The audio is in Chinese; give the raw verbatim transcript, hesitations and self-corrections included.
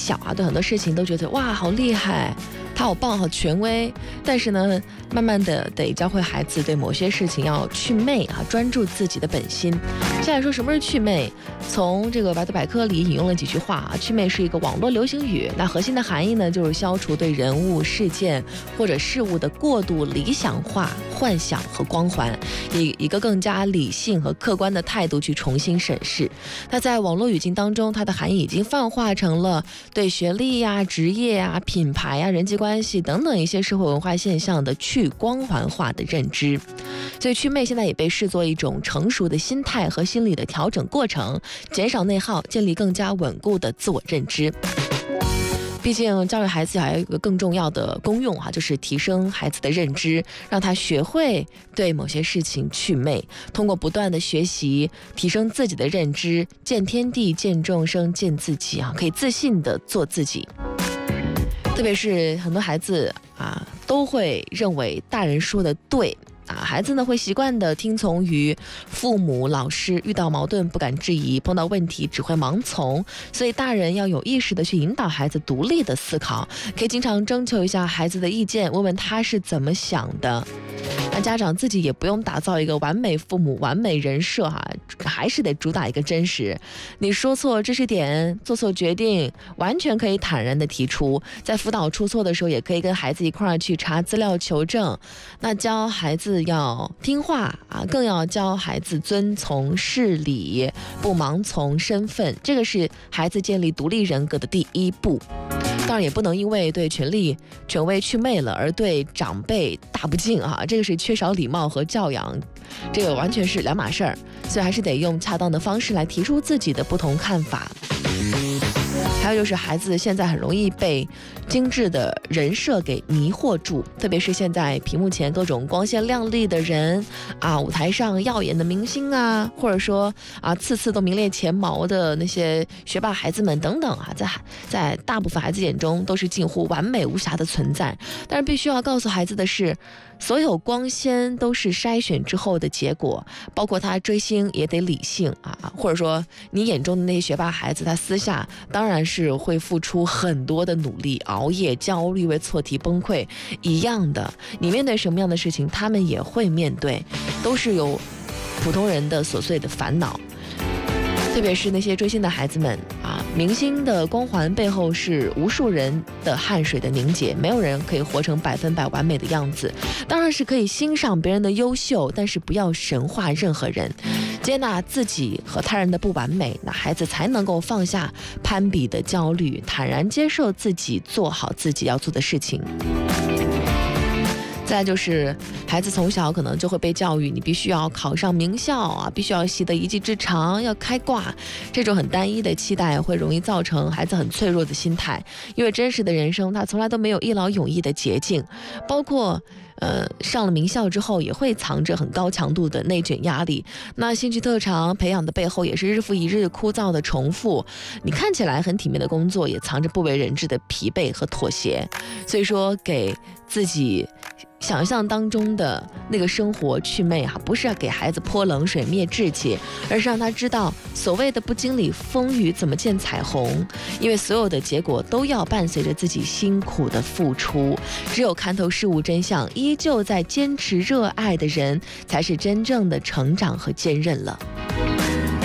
小啊，对很多事情都觉得哇好厉害，他好棒好权威，但是呢慢慢的得教会孩子对某些事情要祛魅啊，专注自己的本心。现在说什么是祛魅，从这个百度百科里引用了几句话啊，祛魅是一个网络流行语，那核心的含义呢就是消除对人物事件或者事物的过度理想化、幻想和光环，以一个更加理性和客观的态度去重新审视。那在网络语境当中，它的含义已经泛化成了对学历呀、职业呀、品牌呀、人际关系等等一些社会文化现象的去光环化的认知。所以祛魅现在也被视作一种成熟的心态和心理的调整过程，减少内耗，建立更加稳固的自我认知。毕竟教育孩子还有一个更重要的功用哈、啊，就是提升孩子的认知，让他学会对某些事情祛魅，通过不断的学习提升自己的认知，见天地见众生见自己啊，可以自信的做自己。特别是很多孩子啊都会认为大人说的对啊，孩子呢会习惯的听从于父母、老师，遇到矛盾不敢质疑，碰到问题只会盲从，所以大人要有意识的去引导孩子独立的思考，可以经常征求一下孩子的意见，问问他是怎么想的。那家长自己也不用打造一个完美父母、完美人设哈、啊，还是得主打一个真实。你说错知识点、做错决定，完全可以坦然的提出。在辅导出错的时候，也可以跟孩子一块儿去查资料求证。那教孩子要听话啊，更要教孩子遵从事理，不盲从身份。这个是孩子建立独立人格的第一步。当然也不能因为对权力、权威祛魅了，而对长辈大不敬啊，这个是缺少礼貌和教养，这个完全是两码事儿，所以还是得用恰当的方式来提出自己的不同看法。还有就是孩子现在很容易被精致的人设给迷惑住，特别是现在屏幕前各种光鲜亮丽的人啊，舞台上耀眼的明星啊，或者说啊次次都名列前茅的那些学霸孩子们等等啊，在在大部分孩子眼中都是近乎完美无瑕的存在。但是必须要告诉孩子的是，所有光鲜都是筛选之后的结果，包括他追星也得理性啊，或者说你眼中的那些学霸孩子，他私下当然是会付出很多的努力，熬夜、焦虑、为错题崩溃，一样的。你面对什么样的事情，他们也会面对，都是有普通人的琐碎的烦恼。特别是那些追星的孩子们啊，明星的光环背后是无数人的汗水的凝结，没有人可以活成百分百完美的样子。当然是可以欣赏别人的优秀，但是不要神化任何人，接纳自己和他人的不完美，那孩子才能够放下攀比的焦虑，坦然接受自己，做好自己要做的事情。再就是孩子从小可能就会被教育，你必须要考上名校啊，必须要习得一技之长，要开挂。这种很单一的期待会容易造成孩子很脆弱的心态，因为真实的人生他从来都没有一劳永逸的捷径，包括呃上了名校之后也会藏着很高强度的内卷压力。那兴趣特长培养的背后也是日复一日枯燥的重复，你看起来很体面的工作也藏着不为人知的疲惫和妥协。所以说给自己想象当中的那个生活祛魅哈、啊，不是要给孩子泼冷水灭志气，而是让他知道所谓的不经历风雨怎么见彩虹，因为所有的结果都要伴随着自己辛苦的付出。只有看透事物真相，依旧在坚持热爱的人，才是真正的成长和坚韧了。